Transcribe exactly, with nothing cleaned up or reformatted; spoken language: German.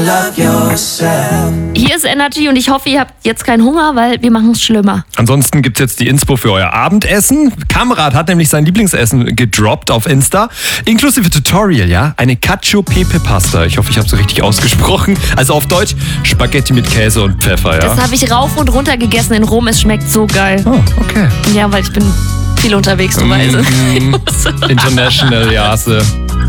Hier ist Energy und ich hoffe, ihr habt jetzt keinen Hunger, weil wir machen es schlimmer. Ansonsten gibt's jetzt die Inspo für euer Abendessen. Kamrat hat nämlich sein Lieblingsessen gedroppt auf Insta. Inklusive Tutorial, ja? Eine Cacio Pepe Pasta. Ich hoffe, ich habe so richtig ausgesprochen. Also auf Deutsch Spaghetti mit Käse und Pfeffer, ja? Das habe ich rauf und runter gegessen in Rom. Es schmeckt so geil. Oh, okay. Ja, weil ich bin viel unterwegs, du weißt. Mm, international, Jase.